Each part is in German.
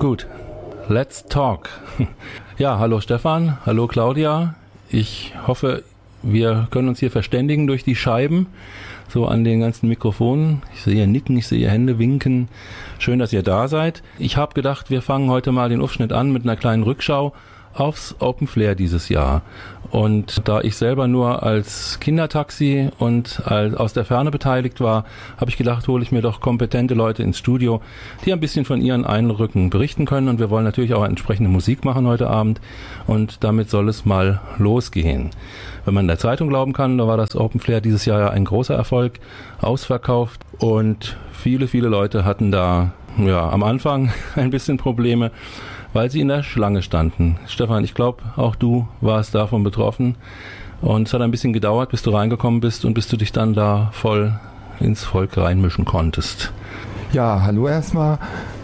Gut, let's talk. Ja, hallo Stefan, hallo Claudia. Ich hoffe, wir können uns hier verständigen durch die Scheiben, so an den ganzen Mikrofonen. Ich sehe Nicken, ich sehe Hände winken. Schön, dass ihr da seid. Ich habe gedacht, wir fangen heute mal den Aufschnitt an mit einer kleinen Rückschau aufs Open Flair dieses Jahr. Und da ich selber nur als Kindertaxi und aus der Ferne beteiligt war, habe ich gedacht, hole ich mir doch kompetente Leute ins Studio, die ein bisschen von ihren Eindrücken berichten können. Und wir wollen natürlich auch entsprechende Musik machen heute Abend. Und damit soll es mal losgehen. Wenn man der Zeitung glauben kann, da war das Open Flair dieses Jahr ja ein großer Erfolg, ausverkauft. Und viele Leute hatten da am Anfang ein bisschen Probleme, weil sie in der Schlange standen. Stefan, ich glaube, auch du warst davon betroffen. Und es hat ein bisschen gedauert, bis du reingekommen bist und bis du dich dann da voll ins Volk reinmischen konntest. Ja, hallo erstmal.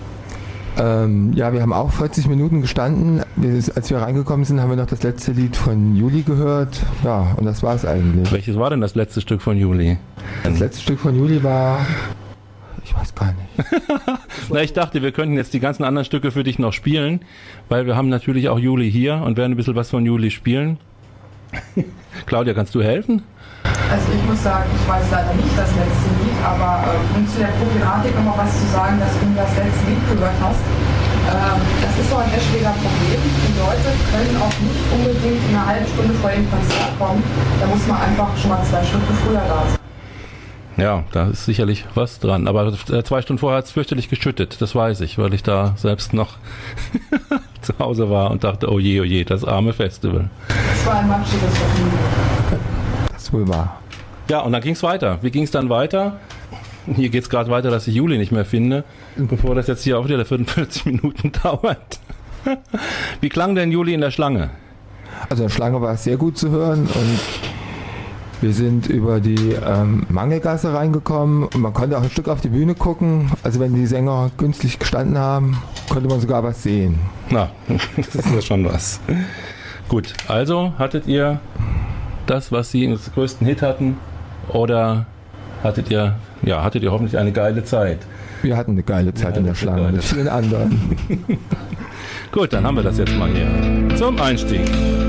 Wir haben auch 40 Minuten gestanden. Als wir reingekommen sind, haben wir noch das letzte Lied von Juli gehört. Ja, und das war es eigentlich. Welches war denn das letzte Stück von Juli? Das letzte Stück von Juli war... Ich weiß gar nicht. Na, ich dachte, wir könnten jetzt die ganzen anderen Stücke für dich noch spielen, weil wir haben natürlich auch Juli hier und werden ein bisschen was von Juli spielen. Claudia, kannst du helfen? Also ich muss sagen, ich weiß leider nicht das letzte Lied, aber um zu der Problematik nochmal was zu sagen, dass du das letzte Lied gehört hast. Das ist so ein Eschweder Problem. Die Leute können auch nicht unbedingt eine halbe Stunde vor dem Konzert kommen. Da muss man einfach schon mal 2 Stunden früher da sein. Ja, da ist sicherlich was dran. Aber 2 Stunden vorher hat es fürchterlich geschüttet, das weiß ich, weil ich da selbst noch zu Hause war und dachte, oh je, das arme Festival. Das war ein matschiges Vergnügen. Das wohl war. Ja, und dann ging es weiter. Wie ging es dann weiter? Hier geht es gerade weiter, dass ich Juli nicht mehr finde, bevor das jetzt hier auch wieder 45 Minuten dauert. Wie klang denn Juli in der Schlange? Also in der Schlange war es sehr gut zu hören und wir sind über die Mangelgasse reingekommen und man konnte auch ein Stück auf die Bühne gucken. Also wenn die Sänger günstig gestanden haben, konnte man sogar was sehen. Na, das ist ja schon was. Gut, also hattet ihr das, was sie als größten Hit hatten, oder hattet ihr hoffentlich eine geile Zeit? Wir hatten eine geile Zeit in der Schlange mit vielen anderen. Gut, dann haben wir das jetzt mal hier zum Einstieg.